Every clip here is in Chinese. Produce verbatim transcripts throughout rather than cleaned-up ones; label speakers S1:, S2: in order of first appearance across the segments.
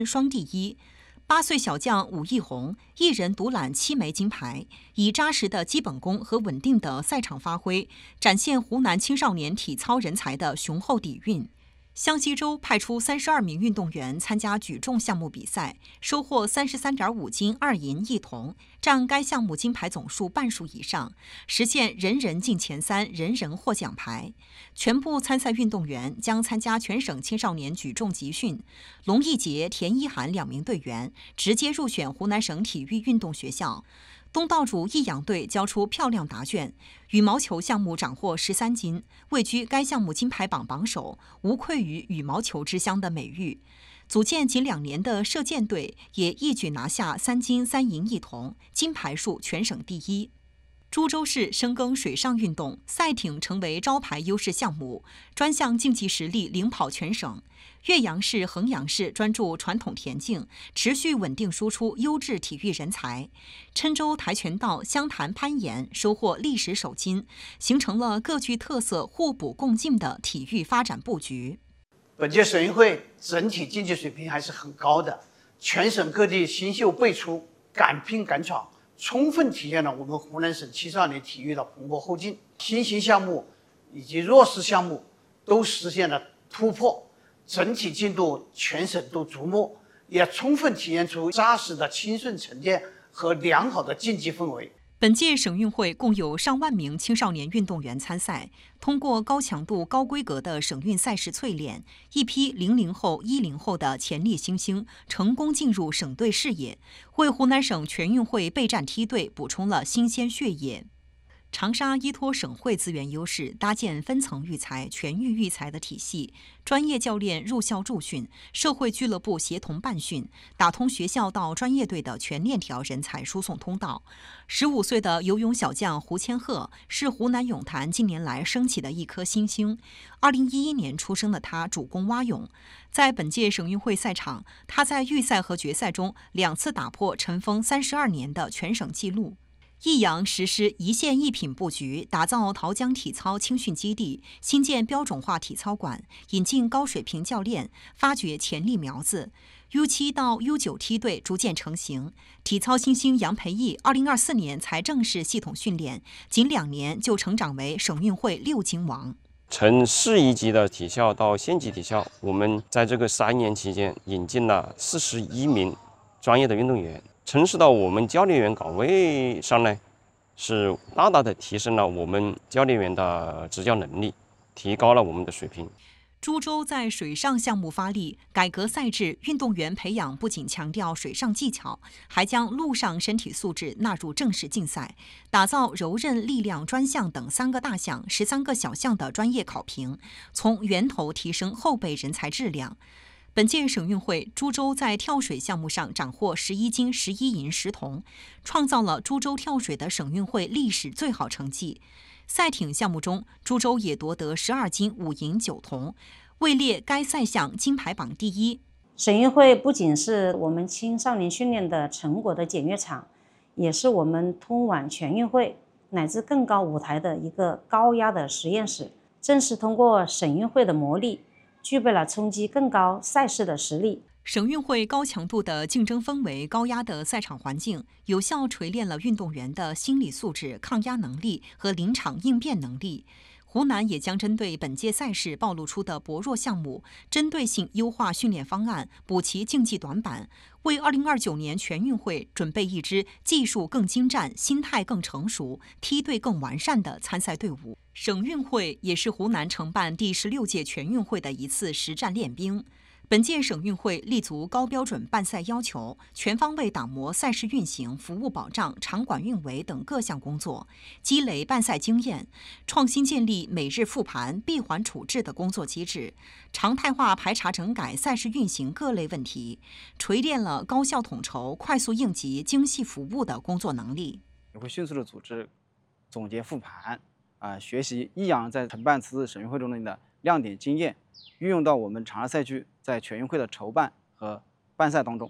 S1: 双第一。八岁小将武艺红一人独揽七枚金牌，以扎实的基本功和稳定的赛场发挥，展现湖南青少年体操人才的雄厚底蕴。湘西州派出三十二名运动员参加举重项目比赛，收获三十三点五金二银一铜，占该项目金牌总数半数以上，实现人人进前三，人人获奖牌。全部参赛运动员将参加全省青少年举重集训。龙一杰、田一涵两名队员直接入选湖南省体育运动学校。东道主益阳队交出漂亮答卷，羽毛球项目斩获十三金，位居该项目金牌榜榜首，无愧于羽毛球之乡的美誉。组建仅两年的射箭队也一举拿下三金三银一铜，金牌数全省第一。株洲市深耕水上运动，赛艇成为招牌优势项目，专项竞技实力领跑全省。岳阳市、衡阳市专注传统田径，持续稳定输出优质体育人才。郴州跆拳道、湘潭攀岩收获历史首金，形成了各具特色、互补共进的体育发展布局。
S2: 本届省运会整体竞技水平还是很高的，全省各地新秀辈出，敢拼敢闯，充分体现了我们湖南省青少年体育的蓬勃后劲。新兴项目以及弱势项目都实现了突破，整体进度全省都瞩目，也充分体现出扎实的青训沉淀和良好的竞技氛围。
S1: 本届省运会共有上万名青少年运动员参赛，通过高强度、高规格的省运赛事淬炼，一批零零后、一零后的潜力新星成功进入省队视野，为湖南省全运会备战梯队补充了新鲜血液。长沙依托省会资源优势，搭建分层育才、全域育才的体系，专业教练入校助训，社会俱乐部协同办训，打通学校到专业队的全链条人才输送通道。十五岁的游泳小将胡千鹤是湖南泳坛近年来升起的一颗新星。二零一一年出生的他主攻蛙泳，在本届省运会赛场，他在预赛和决赛中两次打破尘封三十二年的全省纪录。益阳实施一线一品布局，打造桃江体操青训基地，新建标准化体操馆，引进高水平教练，发掘潜力苗子。U 七到 U 九 梯队逐渐成型，体操新星杨培艺二零二四年才正式系统训练，仅两年就成长为省运会六金王。
S3: 从市一级的体校到县级体校，我们在这个三年期间引进了四十一名专业的运动员。城市到我们教练员岗位上呢，是大大的提升了我们教练员的执教能力，提高了我们的水平。
S1: 株洲在水上项目发力，改革赛制，运动员培养不仅强调水上技巧，还将陆上身体素质纳入正式竞赛，打造柔韧、力量专项等三个大项、十三个小项的专业考评，从源头提升后备人才质量。本届省运会，株洲在跳水项目上斩获十一金、十一银、十铜，创造了株洲跳水的省运会历史最好成绩。赛艇项目中，株洲也夺得十二金、五银、九铜，位列该赛项金牌榜第一。
S4: 省运会不仅是我们青少年训练的成果的检阅场，也是我们通往全运会乃至更高舞台的一个高压的实验室。正是通过省运会的磨砺，具备了冲击更高赛事的实力。
S1: 省运会高强度的竞争氛围、高压的赛场环境，有效锤炼了运动员的心理素质、抗压能力和临场应变能力。湖南也将针对本届赛事暴露出的薄弱项目，针对性优化训练方案，补齐竞技短板，为二零二九年全运会准备一支技术更精湛、心态更成熟、梯队更完善的参赛队伍。省运会也是湖南承办第十六届全运会的一次实战练兵。本届省运会立足高标准办赛要求，全方位打磨赛事运行、服务保障、场馆运维等各项工作，积累办赛经验，创新建立每日复盘、闭环处置的工作机制，常态化排查整改赛事运行各类问题，锤炼了高效统筹、快速应急、精细服务的工作能力。
S5: 也会迅速的组织总结复盘，啊、呃，学习益阳在承办此次省运会中的亮点经验，运用到我们长沙赛区在全运会的筹办和办赛当中。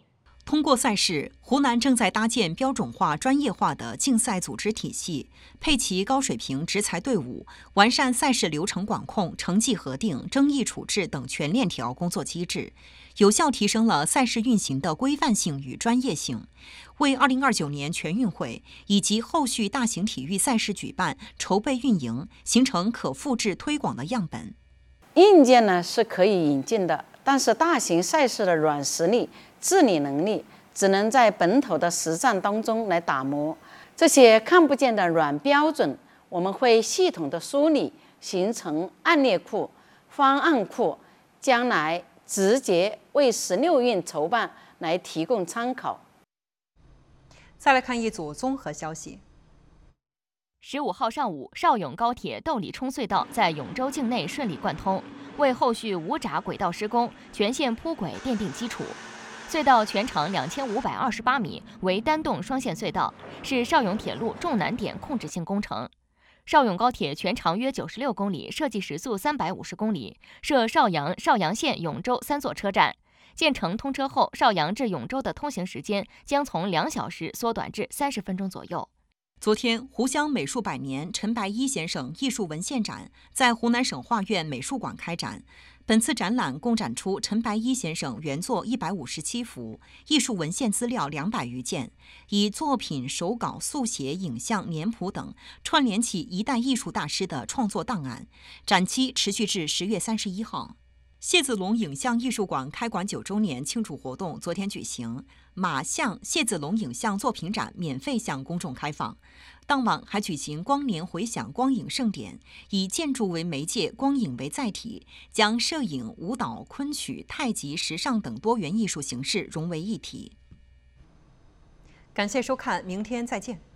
S1: 通过赛事，湖南正在搭建标准化、专业化的竞赛组织体系，配齐高水平执裁队伍，完善赛事流程管控、成绩核定、争议处置等全链条工作机制，有效提升了赛事运行的规范性与专业性，为二零二九年全运会以及后续大型体育赛事举办、筹备运营形成可复制推广的样本。
S6: 硬件呢是可以引进的，但是大型赛事的软实力、治理能力只能在本土的实战当中来打磨。这些看不见的软标准，我们会系统的梳理，形成案例库、方案库，将来直接为十六运筹办来提供参考。
S1: 再来看一组综合消息。
S7: 十五号上午，邵甬高铁窦里冲隧道在永州境内顺利贯通，为后续五闸轨道施工、全线铺轨奠定基础。隧道全长两千五百二十八米，为单洞双线隧道，是邵甬铁路重难点控制性工程。邵甬高铁全长约九十六公里，设计时速三百五十公里，设邵阳、邵阳县、永州三座车站。建成通车后，邵阳至永州的通行时间将从两小时缩短至三十分钟左右。
S1: 昨天，湖湘美术百年陈白衣先生艺术文献展在湖南省画院美术馆开展。本次展览共展出陈白衣先生原作一百五十七幅，艺术文献资料两百余件，以作品、手稿、速写、影像、年谱等串联起一代艺术大师的创作档案。展期持续至十月三十一号。谢子龙影像艺术馆开馆九周年庆祝活动昨天举行，马像谢子龙影像作品展免费向公众开放。当晚还举行光年回响光影盛典，以建筑为媒介，光影为载体，将摄影、舞蹈、昆曲、太极、时尚等多元艺术形式融为一体。感谢收看，明天再见。